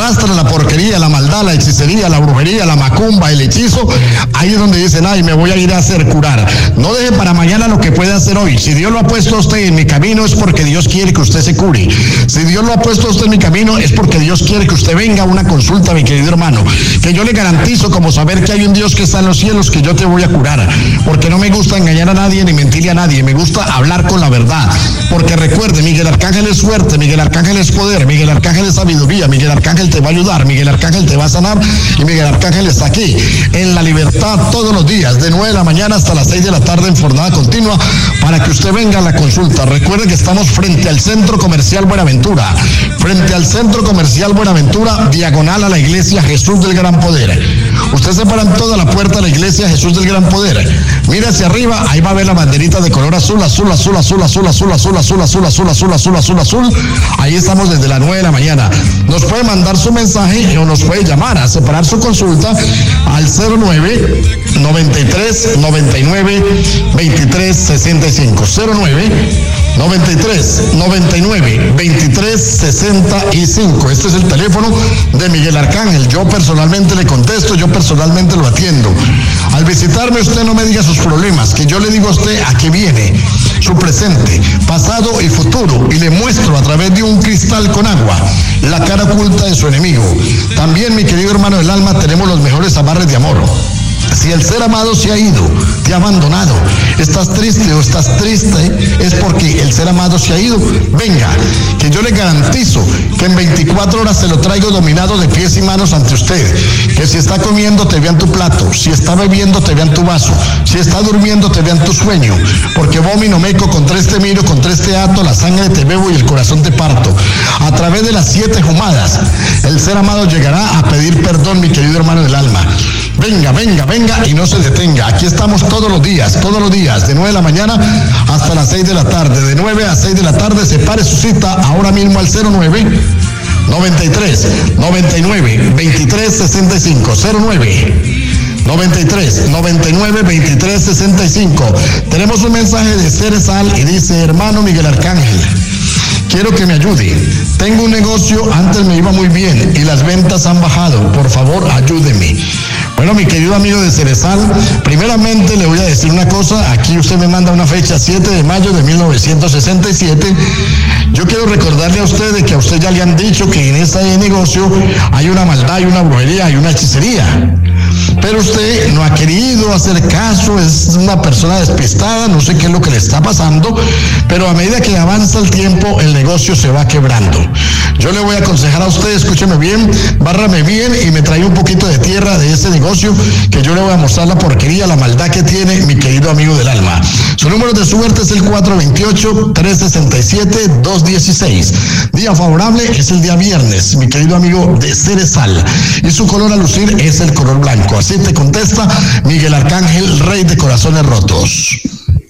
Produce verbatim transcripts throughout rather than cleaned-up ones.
arrastra la porquería, la maldad, la hechicería, la brujería, la macumba, el hechizo, ahí es donde dicen, ay, me voy a ir a hacer curar. No deje para mañana lo que puede hacer hoy. Si Dios lo ha puesto a usted en mi camino es porque Dios quiere que usted se cure. Si Dios lo ha puesto a usted en mi camino es porque Dios quiere que usted venga a una consulta, mi querido hermano. Que yo le garantizo, como saber que hay un Dios que está en los cielos, que yo te voy a curar. Porque no me gusta engañar a nadie ni mentirle a nadie. Me gusta hablar con la verdad. Porque recuerde, Miguel Arcángel es suerte, Miguel Arcángel es poder, Miguel Arcángel es sabiduría, Miguel Arcángel te va a ayudar, Miguel Arcángel te va a sanar y Miguel Arcángel está aquí en La Libertad todos los días, de nueve de la mañana hasta las seis de la tarde en jornada continua para que usted venga a la consulta. Recuerde que estamos frente al Centro Comercial Buenaventura, frente al Centro Comercial Buenaventura, diagonal a la Iglesia Jesús del Gran Poder. Usted se para en toda la puerta de la Iglesia Jesús del Gran Poder. Mira hacia arriba, ahí va a ver la banderita de color azul, azul, azul, azul, azul, azul, azul, azul, azul, azul, azul, azul, azul, azul. Ahí estamos desde las nueve de la mañana. Nos puede mandar su mensaje o nos puede llamar a separar su consulta al cero nueve, noventa y tres, noventa y nueve, veintitrés, sesenta y cinco. cero nueve, noventa y tres, noventa y nueve, veintitrés, sesenta y cinco. Este es el teléfono de Miguel Arcángel. Yo personalmente le contesto, yo personalmente lo atiendo. Al visitarme usted no me diga sus problemas, que yo le digo a usted a qué viene, su presente, pasado y futuro, y le muestro a través de un cristal con agua la cara oculta de su enemigo. También, mi querido hermano del alma, tenemos los mejores amarres de amor. Si el ser amado se ha ido, te ha abandonado, estás triste o estás triste, es porque el ser amado se ha ido. Venga, que yo le garantizo que en veinticuatro horas se lo traigo dominado de pies y manos ante usted. Que si está comiendo, te vean tu plato, si está bebiendo, te vean tu vaso, si está durmiendo, te vean tu sueño. Porque vomino meco, con tres te miro, con tres te ato, la sangre te bebo y el corazón te parto. A través de las siete jumadas, el ser amado llegará a pedir perdón, mi querido hermano del alma. Venga, venga, venga y no se detenga. Aquí estamos todos los días, todos los días, de nueve de la mañana hasta las seis de la tarde. De nueve a seis de la tarde, separe su cita ahora mismo al cero nueve, noventa y tres, noventa y nueve, veintitrés, sesenta y cinco. cero nueve, noventa y tres, noventa y nueve, veintitrés, sesenta y cinco. Tenemos un mensaje de Ceresal y dice: hermano Miguel Arcángel, quiero que me ayude. Tengo un negocio, antes me iba muy bien y las ventas han bajado. Por favor, ayúdeme. Bueno, mi querido amigo de Ceresal, primeramente le voy a decir una cosa. Aquí usted me manda una fecha, siete de mayo de mil novecientos sesenta y siete. Yo quiero recordarle a usted de que a usted ya le han dicho que en ese negocio hay una maldad, hay una brujería, hay una hechicería. Pero usted no ha querido hacer caso, es una persona despistada, no sé qué es lo que le está pasando, pero a medida que avanza el tiempo, el negocio se va quebrando. Yo le voy a aconsejar a usted, escúcheme bien, bárrame bien y me trae un poquito de tierra de ese negocio, que yo le voy a mostrar la porquería, la maldad que tiene mi querido amigo del alma. Su número de suerte es el cuatro veintiocho, trescientos sesenta y siete, doscientos dieciséis. Día favorable es el día viernes, mi querido amigo de Ceresal. Y su color a lucir es el color blanco. Así te contesta Miguel Arcángel, rey de corazones rotos.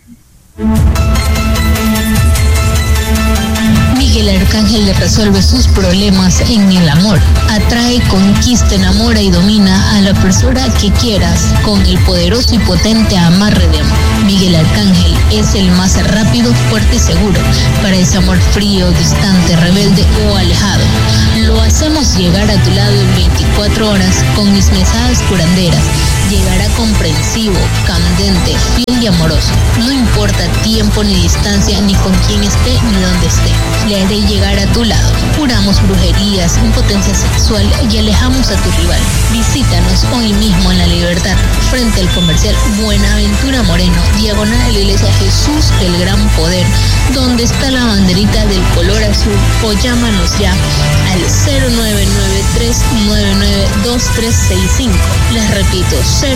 Miguel Arcángel le resuelve sus problemas en el amor. Atrae, conquista, enamora y domina a la persona que quieras con el poderoso y potente amarre de amor. Miguel Arcángel es el más rápido, fuerte y seguro para ese amor frío, distante, rebelde o alejado. Lo hacemos llegar a tu lado en veinticuatro horas con mis mesadas curanderas. Llegará comprensivo, candente, fiel y amoroso. No importa tiempo ni distancia, ni con quién esté, ni dónde esté. Le haré llegar a tu lado. Curamos brujerías, impotencia sexual y alejamos a tu rival. Visítanos hoy mismo en La Libertad, frente al comercial Buenaventura Moreno, diagonal a la Iglesia Jesús del Gran Poder, donde está la banderita del color azul, o llámanos ya al cero nueve nueve tres nueve nueve dos tres seis cinco. Les repito, cero